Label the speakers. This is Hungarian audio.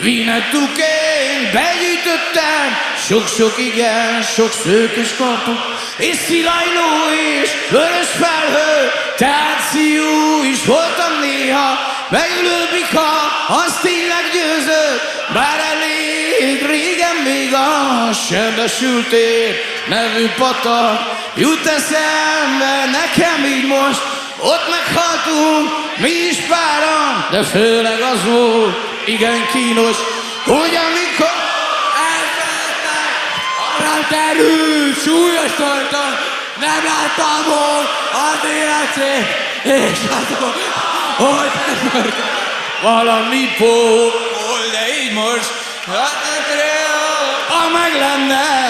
Speaker 1: Vinettuként begyűjtöttem sok-sok igen, sok szőkös kaput, és szilajló és vörös felhő, táció is voltam néha, megülő bika, az tényleg győzött, bár elég régen még a Sebesültér nevű patak jut eszembe nekem így most, ott meghaltunk mi is páran, de főleg az volt igen kínos, hogy amikor elfeledtek arra terült súlyos torton, nem láttam volna az életét, és azon, hogy valami pól, de így most, hát ha meg lenne